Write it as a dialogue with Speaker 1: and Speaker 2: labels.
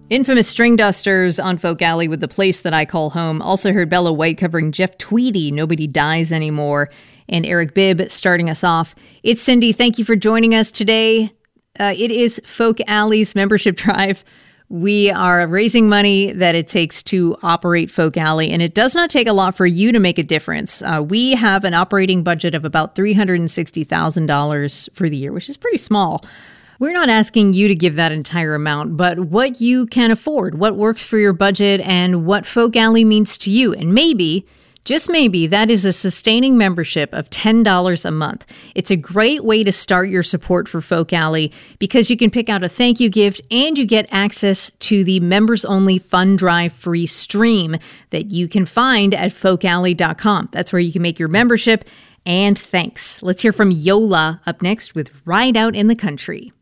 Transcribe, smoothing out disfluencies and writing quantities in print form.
Speaker 1: Infamous String Dusters on Folk Alley with The Place That I Call Home. Also heard Bella White covering Jeff Tweedy, Nobody Dies Anymore, and Eric Bibb starting us off. It's Cindy. Thank you for joining us today. It is Folk Alley's membership drive. We are raising money that it takes to operate Folk Alley, and it does not take a lot for you to make a difference. We have an operating budget of about $360,000 for the year, which is pretty small. We're not asking you to give that entire amount, but what you can afford, what works for your budget, and what Folk Alley means to you. And maybe, just maybe, that is a sustaining membership of $10 a month. It's a great way to start your support for Folk Alley because you can pick out a thank you gift and you get access to the members-only Fund Drive free stream that you can find at folkalley.com. That's where you can make your membership. And thanks. Let's hear from Yola up next with Ride Out in the Country.